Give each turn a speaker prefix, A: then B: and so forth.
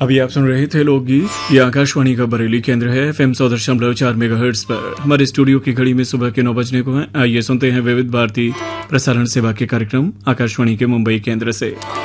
A: अभी आप सुन रहे थे लोकगीत। ये आकाशवाणी का बरेली केंद्र है। FM 100.4 मेगाहर्ट्ज पर। हमारे स्टूडियो की घड़ी में सुबह के 9 बजने को है। आइए सुनते हैं विविध भारती प्रसारण सेवा के कार्यक्रम आकाशवाणी के मुंबई केंद्र से।